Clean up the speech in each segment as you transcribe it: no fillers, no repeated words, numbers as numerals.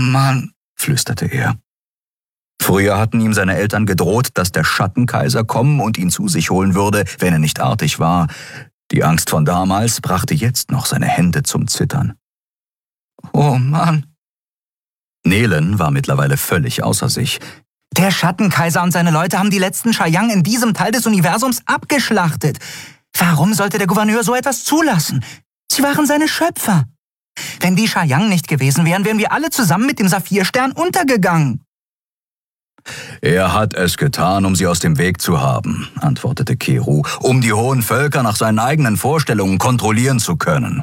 Mann«, flüsterte er. Früher hatten ihm seine Eltern gedroht, dass der Schattenkaiser kommen und ihn zu sich holen würde, wenn er nicht artig war. Die Angst von damals brachte jetzt noch seine Hände zum Zittern. »Oh Mann.« Nelen war mittlerweile völlig außer sich. »Der Schattenkaiser und seine Leute haben die letzten Shayang in diesem Teil des Universums abgeschlachtet. Warum sollte der Gouverneur so etwas zulassen? Sie waren seine Schöpfer. Wenn die Shayang nicht gewesen wären, wären wir alle zusammen mit dem Saphirstern untergegangen.« »Er hat es getan, um sie aus dem Weg zu haben«, antwortete Keru, »um die hohen Völker nach seinen eigenen Vorstellungen kontrollieren zu können.«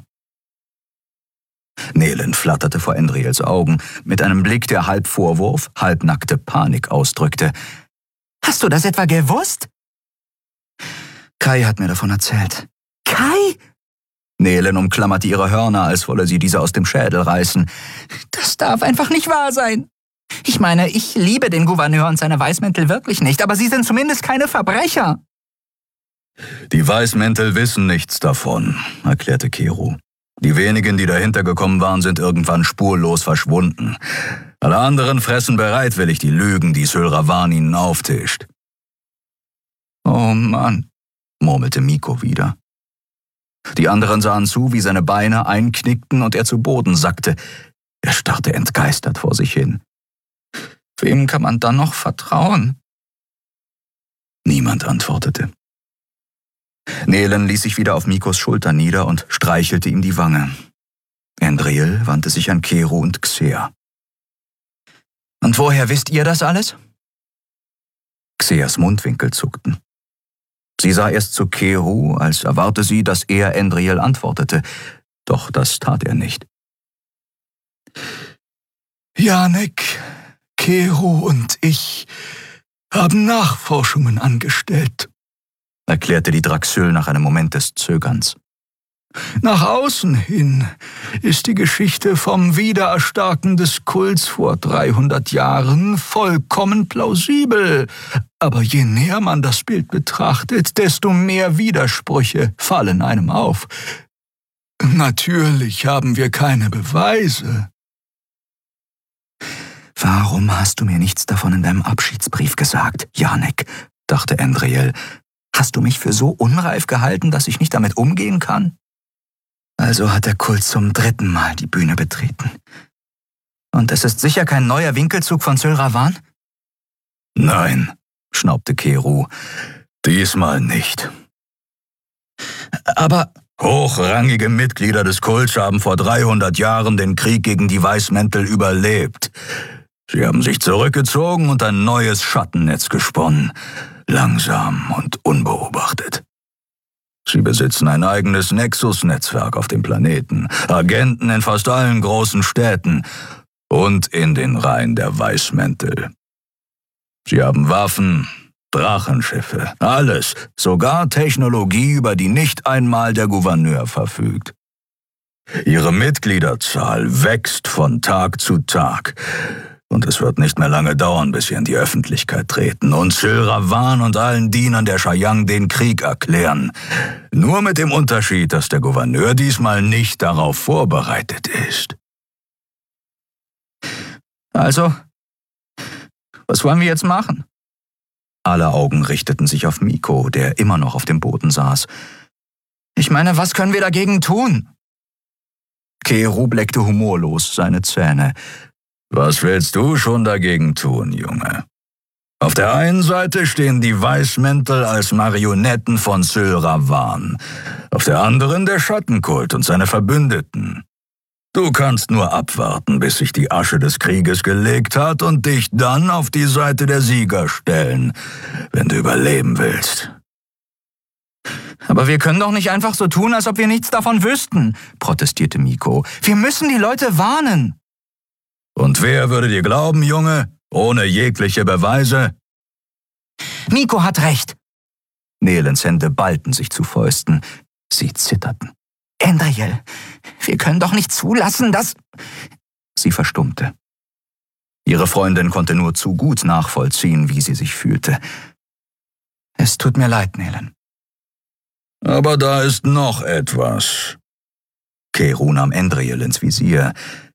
Nelen flatterte vor Endriels Augen mit einem Blick, der halb Vorwurf, halb nackte Panik ausdrückte. »Hast du das etwa gewusst?« »Kai hat mir davon erzählt.« »Kai?« Nelen umklammerte ihre Hörner, als wolle sie diese aus dem Schädel reißen. »Das darf einfach nicht wahr sein. Ich meine, ich liebe den Gouverneur und seine Weißmäntel wirklich nicht, aber sie sind zumindest keine Verbrecher.« »Die Weißmäntel wissen nichts davon«, erklärte Keru. »Die wenigen, die dahinter gekommen waren, sind irgendwann spurlos verschwunden. Alle anderen fressen bereitwillig die Lügen, die Syl Ravan ihnen auftischt.« »Oh Mann«, murmelte Miko wieder. Die anderen sahen zu, wie seine Beine einknickten und er zu Boden sackte. Er starrte entgeistert vor sich hin. Wem kann man dann noch vertrauen? Niemand antwortete. Nelen ließ sich wieder auf Mikos Schulter nieder und streichelte ihm die Wange. Endriel wandte sich an Keru und Xer. »Und woher wisst ihr das alles?« Xeas Mundwinkel zuckten. Sie sah erst zu Keru, als erwarte sie, dass er Endriel antwortete. Doch das tat er nicht. »Janek, Keru und ich haben Nachforschungen angestellt«, erklärte die Draxyl nach einem Moment des Zögerns. »Nach außen hin ist die Geschichte vom Wiedererstarken des Kults vor 300 Jahren vollkommen plausibel. Aber je näher man das Bild betrachtet, desto mehr Widersprüche fallen einem auf. Natürlich haben wir keine Beweise.« »Warum hast du mir nichts davon in deinem Abschiedsbrief gesagt, Janek?«, dachte Endriel. »Hast du mich für so unreif gehalten, dass ich nicht damit umgehen kann?« Also hat der Kult zum 3. Mal die Bühne betreten. Und es ist sicher kein neuer Winkelzug von Syl Ravan? »Nein«, schnaubte Keru, »diesmal nicht.« »Aber...« »Hochrangige Mitglieder des Kults haben vor 300 Jahren den Krieg gegen die Weißmäntel überlebt. Sie haben sich zurückgezogen und ein neues Schattennetz gesponnen, langsam und unbeobachtet. Sie besitzen ein eigenes Nexus-Netzwerk auf dem Planeten, Agenten in fast allen großen Städten und in den Reihen der Weißmäntel. Sie haben Waffen, Drachenschiffe, alles, sogar Technologie, über die nicht einmal der Gouverneur verfügt. Ihre Mitgliederzahl wächst von Tag zu Tag. Und es wird nicht mehr lange dauern, bis sie in die Öffentlichkeit treten und Syl Ravan und allen Dienern der Shayang den Krieg erklären. Nur mit dem Unterschied, dass der Gouverneur diesmal nicht darauf vorbereitet ist.« »Also, was wollen wir jetzt machen?« Alle Augen richteten sich auf Miko, der immer noch auf dem Boden saß. »Ich meine, was können wir dagegen tun?« Keru bleckte humorlos seine Zähne. »Was willst du schon dagegen tun, Junge? Auf der einen Seite stehen die Weißmäntel als Marionetten von Syl Ravan, auf der anderen der Schattenkult und seine Verbündeten. Du kannst nur abwarten, bis sich die Asche des Krieges gelegt hat und dich dann auf die Seite der Sieger stellen, wenn du überleben willst.« »Aber wir können doch nicht einfach so tun, als ob wir nichts davon wüssten«, protestierte Miko. »Wir müssen die Leute warnen.« »Und wer würde dir glauben, Junge, ohne jegliche Beweise?« »Miko hat recht.« Nelens Hände ballten sich zu Fäusten. Sie zitterten. »Endriel, wir können doch nicht zulassen, dass...« Sie verstummte. Ihre Freundin konnte nur zu gut nachvollziehen, wie sie sich fühlte. »Es tut mir leid, Nelen.« »Aber da ist noch etwas.« Keru nahm Endriel ins Visier.